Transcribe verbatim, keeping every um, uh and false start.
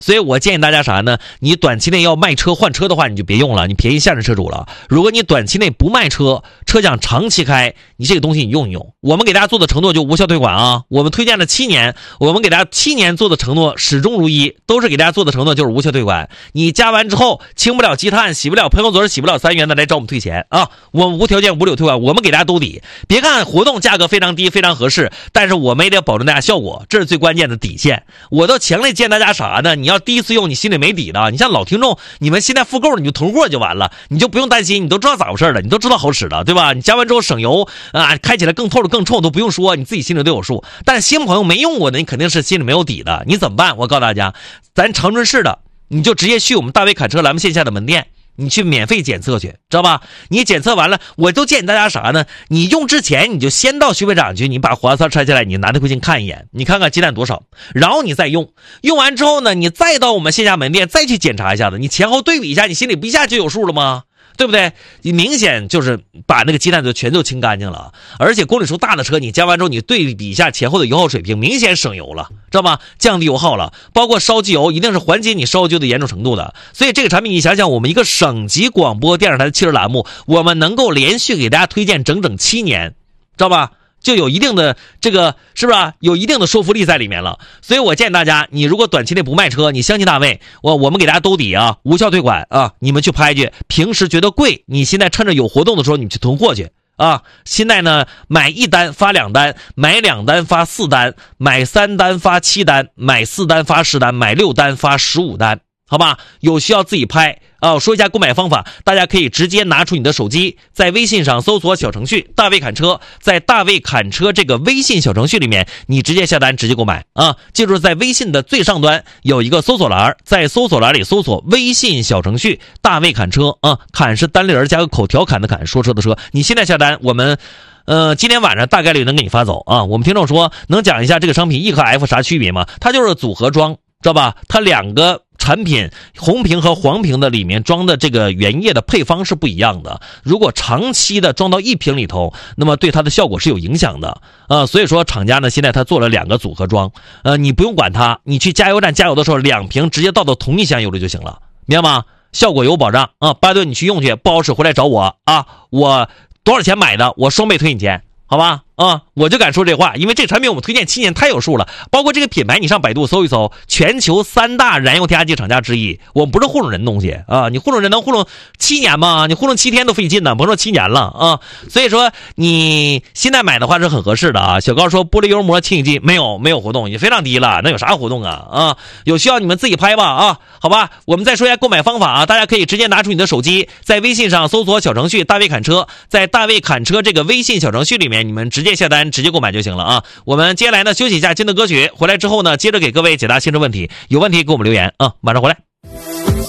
所以我建议大家啥呢？你短期内要卖车换车的话，你就别用了，你便宜现任车主了。如果你短期内不卖车，车想长期开，你这个东西你用一用。我们给大家做的承诺就无效退款啊！我们推荐了七年，我们给大家七年做的承诺始终如一，都是给大家做的承诺就是无效退款。你加完之后清不了积碳，洗不了喷油嘴，洗不了三元的来找我们退钱啊！我们无条件无理由退款，我们给大家兜底。别看活动价格非常低，非常合适，但是我们也得保证大家效果，这是最关键的底线。我都强烈建议大家啥呢？你要第一次用，你心里没底的。你像老听众，你们现在复购你就囤货就完了，你就不用担心，你都知道咋回事了，你都知道好使了，对吧？你加完之后省油啊，开起来更透的更冲都不用说，你自己心里都有数。但是新朋友没用过的，你肯定是心里没有底的。你怎么办？我告诉大家，咱长春市的，你就直接去我们大威侃车咱们线下的门店。你去免费检测去，知道吧？你检测完了，我都建议大家啥呢？你用之前你就先到修配厂去，你把活塞拆下来，你拿着回镜看一眼，你看看积碳多少，然后你再用。用完之后呢，你再到我们线下门店再去检查一下子，你前后对比一下，你心里不一下就有数了吗？对不对？你明显就是把那个积碳就全都清干净了，而且公里数大的车，你加完之后，你对比一下前后的油耗水平，明显省油了，知道吧？降低油耗了，包括烧机油，一定是缓解你烧机油的严重程度的。所以这个产品，你想想，我们一个省级广播电视台的汽车栏目，我们能够连续给大家推荐整整七年，知道吧？就有一定的这个是不是啊？有一定的说服力在里面了。所以我建议大家，你如果短期内不卖车，你相信大卫，我我们给大家兜底啊，无效退款啊，你们去拍去。平时觉得贵，你现在趁着有活动的时候，你去囤货去啊。现在呢，买一单发两单，买两单发四单，买三单发七单，买四单发十单，买六单发十五单。好吧，有需要自己拍啊。说一下购买方法，大家可以直接拿出你的手机，在微信上搜索小程序大卫侃车，在大卫侃车这个微信小程序里面，你直接下单直接购买啊。记住，在微信的最上端有一个搜索栏，在搜索栏里搜索微信小程序大卫侃车啊，侃是单立人加个口调侃的侃，说车的车。你现在下单，我们呃，今天晚上大概率能给你发走啊。我们听众说，能讲一下这个商品 E 和 F 啥区别吗？它就是组合装，知道吧？它两个产品红瓶和黄瓶的里面装的这个原液的配方是不一样的，如果长期的装到一瓶里头，那么对它的效果是有影响的呃，所以说厂家呢现在他做了两个组合装，呃，你不用管它，你去加油站加油的时候，两瓶直接倒到同一箱油里就行了，明白吗？效果有保障啊！巴顿你去用去，不好使回来找我啊！我多少钱买的，我双倍退你钱，好吧？啊，我就敢说这话，因为这产品我们推荐七年太有数了。包括这个品牌，你上百度搜一搜，全球三大燃油添加剂厂家之一。我们不是糊弄人的东西啊，你糊弄人能糊弄七年吗？你糊弄七天都费劲呢，甭说七年了啊。所以说你现在买的话是很合适的啊。小高说玻璃油膜清洗剂没有没有活动，也非常低了，那有啥活动啊？啊，有需要你们自己拍吧啊，好吧。我们再说一下购买方法啊，大家可以直接拿出你的手机，在微信上搜索小程序大卫侃车，在大卫侃车这个微信小程序里面，你们直接下单直接购买就行了啊。我们接下来呢休息一下，听的歌曲回来之后呢，接着给各位解答新车问题，有问题给我们留言啊，马上回来。